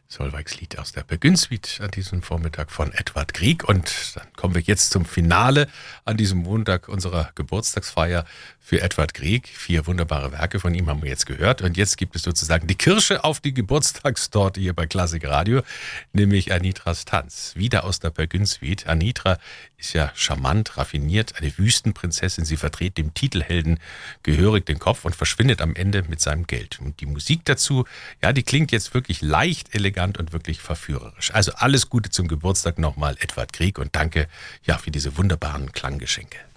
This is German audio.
Solveigs Lied aus der Begünssuite an diesem Vormittag von Edvard Grieg. Und dann kommen wir jetzt zum Finale an diesem Montag unserer Geburtstagsfeier für Edvard Grieg. 4 wunderbare Werke von ihm haben wir jetzt gehört. Und jetzt gibt es sozusagen die Kirsche auf die Geburtstagstorte hier bei Klassik Radio, nämlich Anitras Tanz. Wieder aus der Begünssuite. Anitra ist ja charmant, raffiniert, eine Wüstenprinzessin. Sie verdreht dem Titelhelden gehörig den Kopf und verschwindet am Ende mit seinem Geld. Und die Musik dazu, ja, die klingt jetzt wirklich leicht, elegant und wirklich verführerisch. Also alles Gute zum Geburtstag nochmal, Edvard Grieg, und danke ja für diese wunderbaren Klanggeschenke.